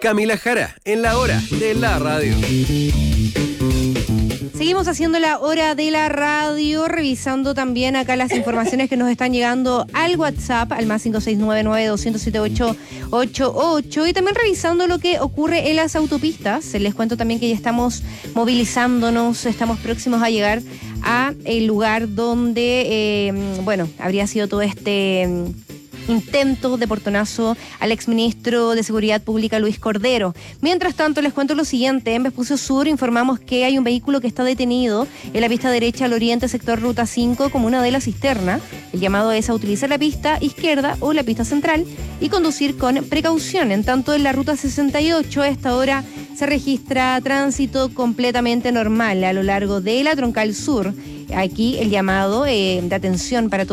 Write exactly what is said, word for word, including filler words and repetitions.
Camila Jara, en la hora de la radio. Seguimos haciendo la hora de la radio, revisando también acá las informaciones que nos están llegando al WhatsApp, al más cinco seis nueve nueve, dos cero siete, ocho ocho ocho, y también revisando lo que ocurre en las autopistas. Les cuento también que ya estamos movilizándonos, estamos próximos a llegar a el lugar donde, eh, bueno, habría sido todo este intento de portonazo al exministro de Seguridad Pública Luis Cordero. Mientras tanto, les cuento lo siguiente. En Vespucio Sur informamos que hay un vehículo que está detenido en la pista derecha al oriente, sector Ruta cinco, comuna de La Cisterna. El llamado es a utilizar la pista izquierda o la pista central y conducir con precaución. En tanto, en la Ruta sesenta y ocho, a esta hora se registra tránsito completamente normal a lo largo de la Troncal Sur. Aquí el llamado eh, de atención para todos